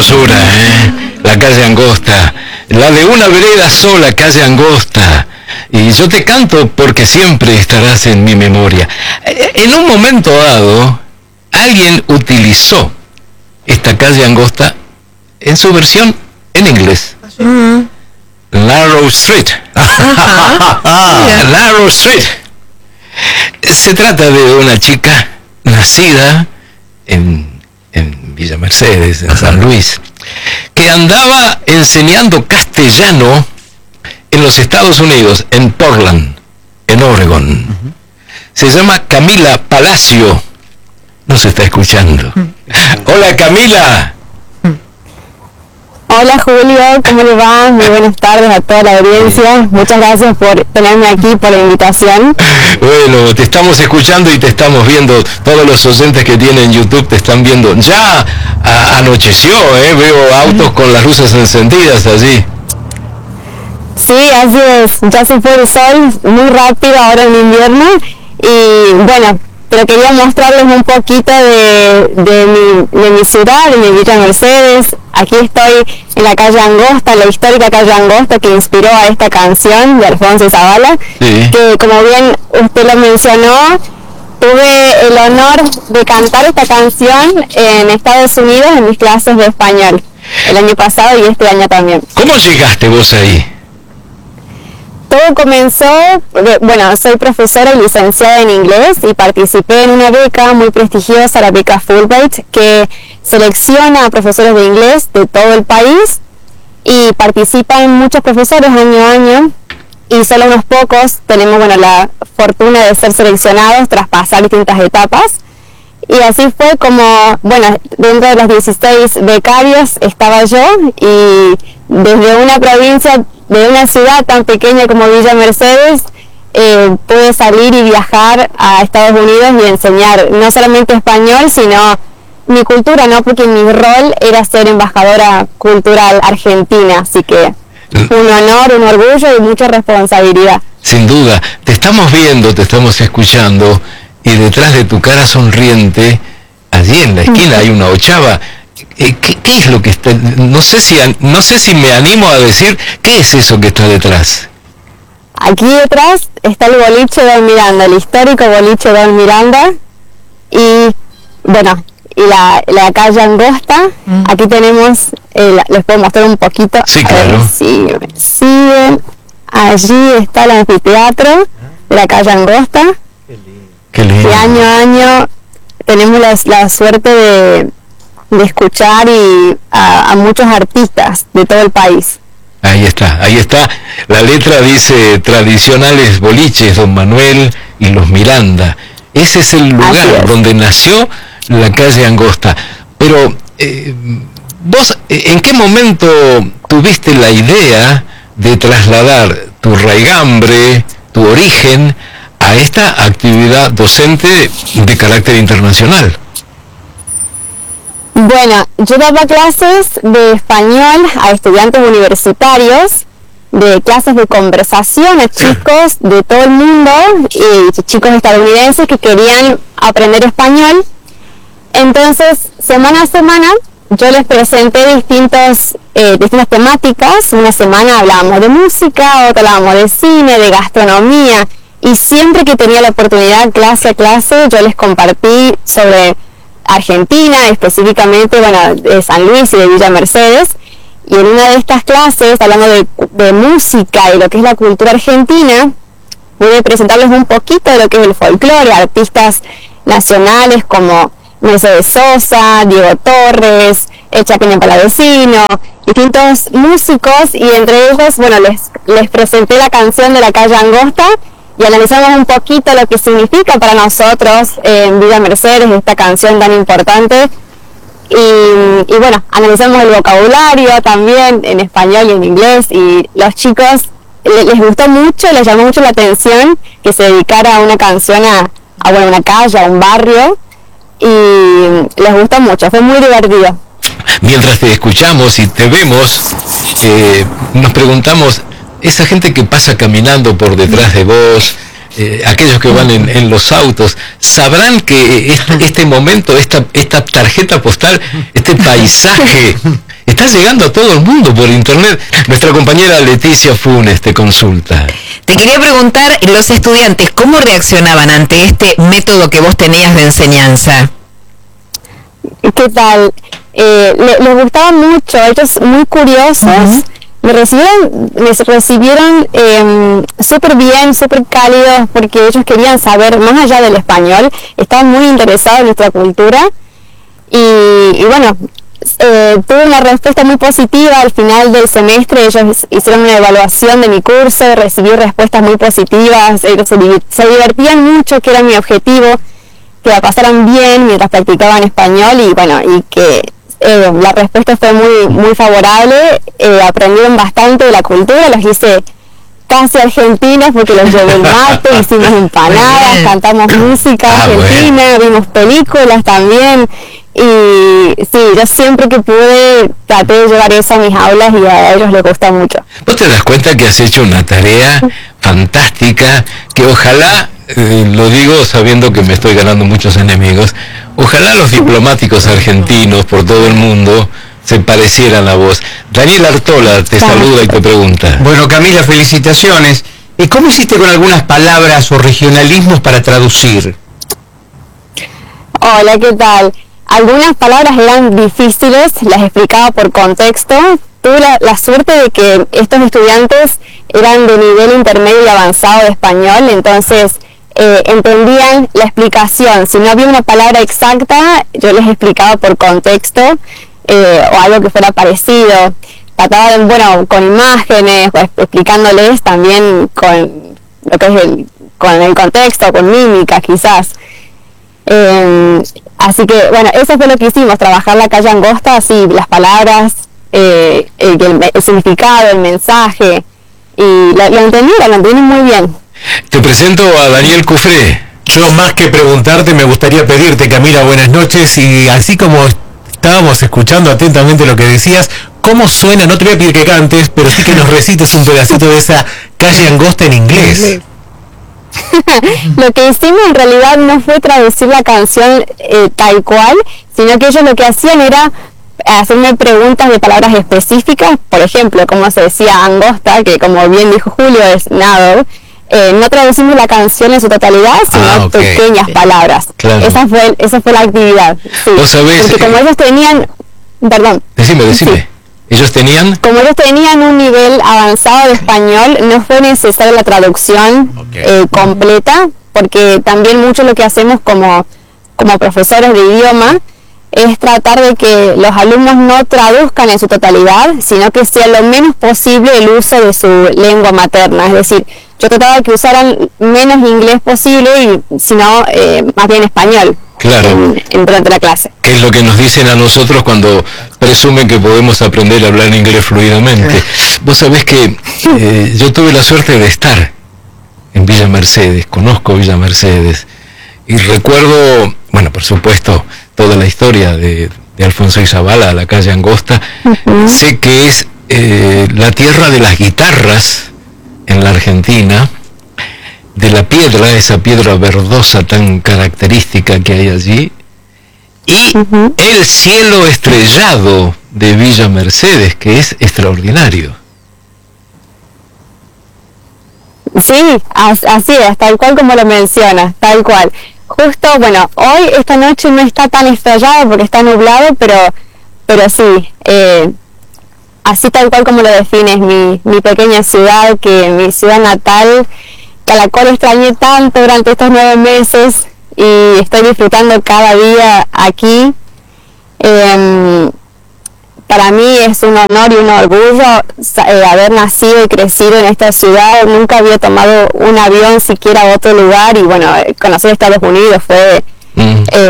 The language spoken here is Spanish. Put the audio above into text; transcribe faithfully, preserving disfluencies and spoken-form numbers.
hermosura, ¿eh? La calle Angosta, la de una vereda sola, calle Angosta. Y yo te canto porque siempre estarás en mi memoria. En un momento dado, alguien utilizó esta calle Angosta en su versión en inglés. Uh-huh. Narrow Street. Narrow Street. Se trata de una chica nacida en, en Villa Mercedes, en San Luis, que andaba enseñando castellano en los Estados Unidos, en Portland, en Oregon. Uh-huh. Se llama Camila Palacio. No se está escuchando. Uh-huh. Hola, Camila. Hola, Julio, ¿cómo le va? Muy buenas tardes a toda la audiencia. Muchas gracias por tenerme aquí, por la invitación. Bueno, te estamos escuchando y te estamos viendo. Todos los oyentes que tienen YouTube te están viendo. Ya a, anocheció, ¿eh? Veo autos con las luces encendidas allí. Sí, así es. Ya se fue el sol muy rápido ahora en invierno. Y bueno, pero quería mostrarles un poquito de, de, mi, de mi ciudad, de mi Villa Mercedes. Aquí estoy en la calle Angosta, la histórica calle Angosta que inspiró a esta canción de Alfonso Zavala, sí. Que como bien usted lo mencionó, tuve el honor de cantar esta canción en Estados Unidos en mis clases de español, el año pasado y este año también. ¿Cómo llegaste vos ahí? Todo comenzó, bueno, soy profesora y licenciada en inglés y participé en una beca muy prestigiosa, la beca Fulbright, que selecciona a profesores de inglés de todo el país y participan muchos profesores año a año y solo unos pocos tenemos, bueno, la fortuna de ser seleccionados tras pasar distintas etapas. Y así fue como, bueno, dentro de los dieciséis becarios estaba yo y desde una provincia, de una ciudad tan pequeña como Villa Mercedes, eh, pude salir y viajar a Estados Unidos y enseñar no solamente español, sino mi cultura, ¿no? Porque mi rol era ser embajadora cultural argentina, así que un honor, un orgullo y mucha responsabilidad. Sin duda, te estamos viendo, te estamos escuchando, y detrás de tu cara sonriente, allí en la esquina hay una ochava. ¿Qué, ¿Qué es lo que está? No sé si no sé si me animo a decir qué es eso que está detrás. Aquí detrás está el boliche Don Miranda, el histórico boliche Don Miranda, y bueno, y la, la calle Angosta. Mm. Aquí tenemos, eh, les puedo mostrar un poquito. Sí, claro. Ver si me siguen. Allí está el anfiteatro de la calle Angosta. Qué lindo. Qué lindo. Y año a año tenemos la, la suerte de de escuchar y a, a muchos artistas de todo el país. Ahí está, ahí está. La letra dice tradicionales boliches, Don Manuel y los Miranda. Ese es el lugar es. donde nació la calle Angosta. Pero, eh, vos, ¿en qué momento tuviste la idea de trasladar tu raigambre, tu origen, a esta actividad docente de carácter internacional? Bueno, yo daba clases de español a estudiantes universitarios, de clases de conversación a chicos de todo el mundo y chicos estadounidenses que querían aprender español. Entonces, semana a semana, yo les presenté distintos, eh, distintas temáticas. Una semana hablábamos de música, otra hablábamos de cine, de gastronomía, y siempre que tenía la oportunidad, clase a clase, yo les compartí sobre Argentina, específicamente, bueno, de San Luis y de Villa Mercedes, y en una de estas clases, hablando de, de música y lo que es la cultura argentina, pude presentarles un poquito de lo que es el folclore, artistas nacionales como Mercedes Sosa, Diego Torres, El Chapín Palavecino, distintos músicos, y entre ellos, bueno, les, les presenté la canción de la calle Angosta, y analizamos un poquito lo que significa para nosotros eh, en Villa Mercedes esta canción tan importante y, y bueno, analizamos el vocabulario también en español y en inglés, y los chicos les, les gustó mucho, les llamó mucho la atención que se dedicara a una canción a, a bueno, una calle, a un barrio, y les gustó mucho, fue muy divertido. Mientras te escuchamos y te vemos, eh, nos preguntamos, esa gente que pasa caminando por detrás de vos, eh, aquellos que van en, en los autos, sabrán que este, este momento, esta, esta tarjeta postal, este paisaje está llegando a todo el mundo por internet. Nuestra compañera Leticia Funes te consulta. Te quería preguntar, los estudiantes, ¿cómo reaccionaban ante este método que vos tenías de enseñanza? ¿Qué tal? Eh, le, les gustaba mucho, ellos muy curiosos. Uh-huh. Me recibieron, me recibieron eh, súper bien, súper cálidos, porque ellos querían saber más allá del español, estaban muy interesados en nuestra cultura y, y bueno, eh, tuve una respuesta muy positiva al final del semestre. Ellos hicieron una evaluación de mi curso, recibí respuestas muy positivas, ellos se, se divertían mucho, que era mi objetivo, que la pasaran bien mientras practicaban español y bueno, y que Eh, la respuesta fue muy muy favorable. Eh, aprendieron bastante de la cultura, los hice casi argentinos porque los llevé el mate, hicimos empanadas, cantamos música ah, argentina, bueno. Vimos películas también y sí, yo siempre que pude traté de llevar eso a mis aulas y a ellos les gusta mucho. ¿Vos te das cuenta que has hecho una tarea fantástica que ojalá, eh, lo digo sabiendo que me estoy ganando muchos enemigos, ojalá los diplomáticos argentinos por todo el mundo se parecieran a vos? Daniel Artola te claro. saluda y te pregunta. Bueno, Camila, felicitaciones. ¿Y cómo hiciste con algunas palabras o regionalismos para traducir? Hola, ¿qué tal? Algunas palabras eran difíciles, las explicaba por contexto. Tuve la, la suerte de que estos estudiantes eran de nivel intermedio y avanzado de español, entonces Eh, entendían la explicación. Si no había una palabra exacta, yo les explicaba por contexto eh, o algo que fuera parecido. Trataba de, bueno, con imágenes, pues, explicándoles también con lo que es el, con el contexto, con mímica quizás. Eh, así que, bueno, eso fue lo que hicimos, trabajar la calle Angosta, así, las palabras, eh, el, el, el significado, el mensaje, y lo, lo entendieron, lo entendieron muy bien. Te presento a Daniel Cufré. Yo más que preguntarte me gustaría pedirte, Camila, buenas noches, y así como estábamos escuchando atentamente lo que decías, ¿cómo suena? No te voy a pedir que cantes, pero sí que nos recites un pedacito de esa calle Angosta en inglés. Lo que hicimos en realidad no fue traducir la canción eh, tal cual, sino que ellos lo que hacían era hacerme preguntas de palabras específicas, por ejemplo, como se decía angosta, que como bien dijo Julio es nado. Eh, no traducimos la canción en su totalidad, sino ah, okay. pequeñas palabras. Claro. Esa fue esa fue la actividad. Sí. ¿Vos sabés? Porque como ellos tenían, perdón. Decime, decime. Sí. Ellos tenían. Como ellos tenían un nivel avanzado de español, no fue necesaria la traducción okay. eh, completa, porque también mucho lo que hacemos como como profesores de idioma es tratar de que los alumnos no traduzcan en su totalidad, sino que sea lo menos posible el uso de su lengua materna. Es decir, yo trataba de que usaran menos inglés posible y sino eh, más bien español. Claro. En, en, durante la clase. Que es lo que nos dicen a nosotros cuando presumen que podemos aprender a hablar inglés fluidamente. Vos sabés que eh, yo tuve la suerte de estar en Villa Mercedes, conozco Villa Mercedes, y recuerdo, bueno, por supuesto, toda la historia de, de Alfonso Izabala, la calle Angosta. Uh-huh. Sé que es eh, la tierra de las guitarras en la Argentina, de la piedra, esa piedra verdosa tan característica que hay allí, y uh-huh. el cielo estrellado de Villa Mercedes, que es extraordinario. Sí, así es, tal cual como lo mencionas, tal cual. Justo, bueno, hoy, esta noche no está tan estrellado porque está nublado, pero pero sí, eh, así tal cual como lo defines, mi, mi pequeña ciudad, que mi ciudad natal, que a la cual extrañé tanto durante estos nueve meses y estoy disfrutando cada día aquí. Eh, para mí es un honor y un orgullo eh, haber nacido y crecido en esta ciudad. Nunca había tomado un avión siquiera a otro lugar y bueno, conocer Estados Unidos fue mm. eh,